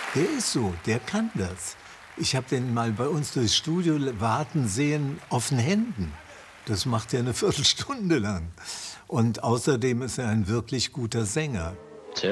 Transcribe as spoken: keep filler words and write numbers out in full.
Der ist so, der kann das. Ich habe den mal bei uns durchs Studio warten sehen auf den Händen. Das macht er eine Viertelstunde lang. Und außerdem ist er ein wirklich guter Sänger.